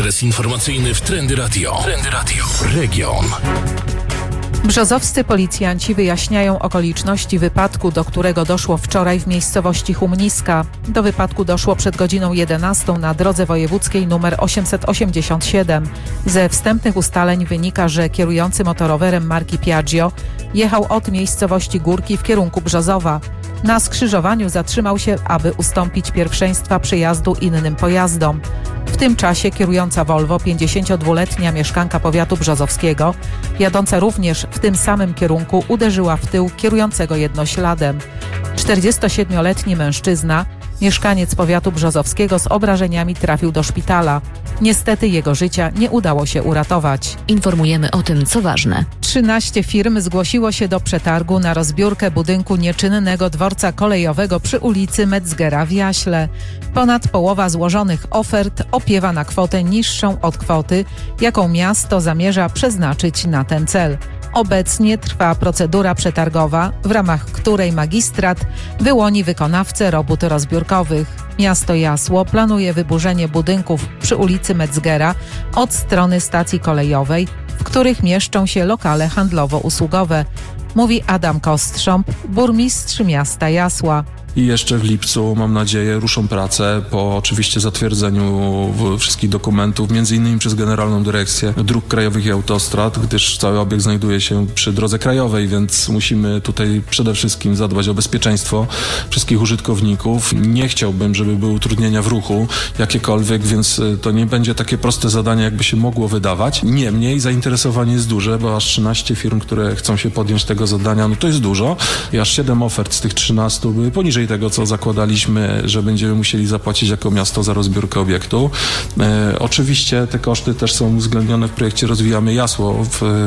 adres informacyjny w Trendy Radio. Trendy Radio. Region. Brzozowscy policjanci wyjaśniają okoliczności wypadku, do którego doszło wczoraj w miejscowości Humniska. Do wypadku doszło przed godziną 11 na drodze wojewódzkiej nr 887. Ze wstępnych ustaleń wynika, że kierujący motorowerem marki Piaggio jechał od miejscowości Górki w kierunku Brzozowa. Na skrzyżowaniu zatrzymał się, aby ustąpić pierwszeństwa przejazdu innym pojazdom. W tym czasie kierująca Volvo, 52-letnia mieszkanka powiatu brzozowskiego, jadąca również w tym samym kierunku, uderzyła w tył kierującego jednośladem. 47-letni mężczyzna, mieszkaniec powiatu brzozowskiego, z obrażeniami trafił do szpitala. Niestety jego życia nie udało się uratować. Informujemy o tym, co ważne. 13 firm zgłosiło się do przetargu na rozbiórkę budynku nieczynnego dworca kolejowego przy ulicy Metzgera w Jaśle. Ponad połowa złożonych ofert opiewa na kwotę niższą od kwoty, jaką miasto zamierza przeznaczyć na ten cel. Obecnie trwa procedura przetargowa, w ramach której magistrat wyłoni wykonawcę robót rozbiórkowych. Miasto Jasło planuje wyburzenie budynków przy ulicy Metzgera od strony stacji kolejowej, w których mieszczą się lokale handlowo-usługowe, mówi Adam Kostrząb, burmistrz miasta Jasła. I jeszcze w lipcu, mam nadzieję, ruszą prace po oczywiście zatwierdzeniu wszystkich dokumentów, między innymi przez Generalną Dyrekcję Dróg Krajowych i Autostrad, gdyż cały obiekt znajduje się przy drodze krajowej, więc musimy tutaj przede wszystkim zadbać o bezpieczeństwo wszystkich użytkowników. Nie chciałbym, żeby były utrudnienia w ruchu jakiekolwiek, więc to nie będzie takie proste zadanie, jakby się mogło wydawać. Niemniej zainteresowanie jest duże, bo aż 13 firm, które chcą się podjąć tego zadania, no to jest dużo. I aż 7 ofert z tych 13 były poniżej tego, co zakładaliśmy, że będziemy musieli zapłacić jako miasto za rozbiórkę obiektu. Oczywiście te koszty też są uwzględnione w projekcie Rozwijamy Jasło.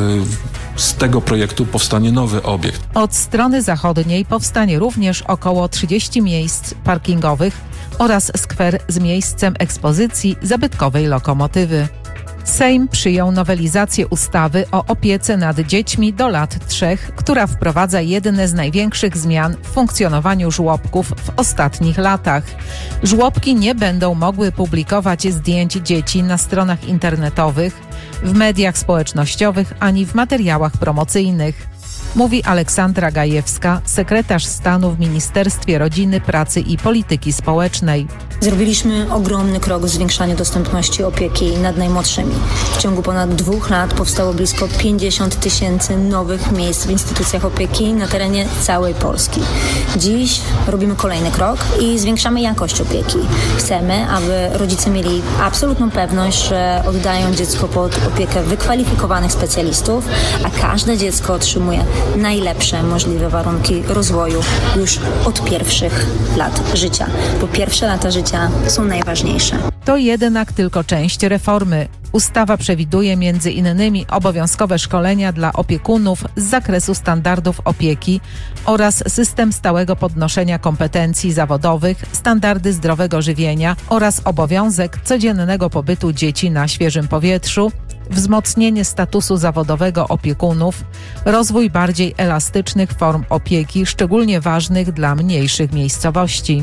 Z tego projektu powstanie nowy obiekt. Od strony zachodniej powstanie również około 30 miejsc parkingowych oraz skwer z miejscem ekspozycji zabytkowej lokomotywy. Sejm przyjął nowelizację ustawy o opiece nad dziećmi do lat 3, która wprowadza jedne z największych zmian w funkcjonowaniu żłobków w ostatnich latach. Żłobki nie będą mogły publikować zdjęć dzieci na stronach internetowych, w mediach społecznościowych ani w materiałach promocyjnych, mówi Aleksandra Gajewska, sekretarz stanu w Ministerstwie Rodziny, Pracy i Polityki Społecznej. Zrobiliśmy ogromny krok w zwiększaniu dostępności opieki nad najmłodszymi. W ciągu ponad 2 lat powstało blisko 50 000 nowych miejsc w instytucjach opieki na terenie całej Polski. Dziś robimy kolejny krok i zwiększamy jakość opieki. Chcemy, aby rodzice mieli absolutną pewność, że oddają dziecko pod opiekę wykwalifikowanych specjalistów, a każde dziecko otrzymuje najlepsze możliwe warunki rozwoju już od pierwszych lat życia, bo pierwsze lata życia są najważniejsze. To jednak tylko część reformy. Ustawa przewiduje m.in. obowiązkowe szkolenia dla opiekunów z zakresu standardów opieki oraz system stałego podnoszenia kompetencji zawodowych, standardy zdrowego żywienia oraz obowiązek codziennego pobytu dzieci na świeżym powietrzu, wzmocnienie statusu zawodowego opiekunów, rozwój bardziej elastycznych form opieki, szczególnie ważnych dla mniejszych miejscowości.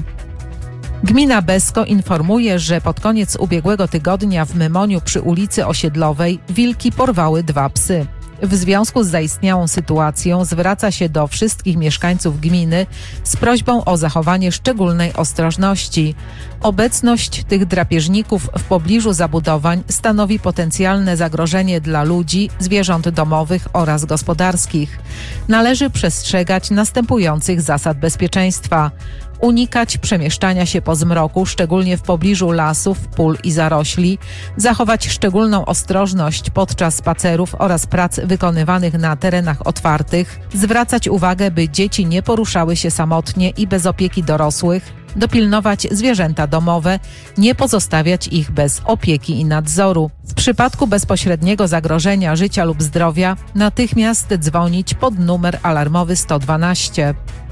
Gmina Besko informuje, że pod koniec ubiegłego tygodnia w Mymoniu przy ulicy Osiedlowej wilki porwały 2 psy. W związku z zaistniałą sytuacją zwraca się do wszystkich mieszkańców gminy z prośbą o zachowanie szczególnej ostrożności. Obecność tych drapieżników w pobliżu zabudowań stanowi potencjalne zagrożenie dla ludzi, zwierząt domowych oraz gospodarskich. Należy przestrzegać następujących zasad bezpieczeństwa. Unikać przemieszczania się po zmroku, szczególnie w pobliżu lasów, pól i zarośli, zachować szczególną ostrożność podczas spacerów oraz prac wykonywanych na terenach otwartych, zwracać uwagę, by dzieci nie poruszały się samotnie i bez opieki dorosłych, dopilnować zwierzęta domowe, nie pozostawiać ich bez opieki i nadzoru. W przypadku bezpośredniego zagrożenia życia lub zdrowia natychmiast dzwonić pod numer alarmowy 112.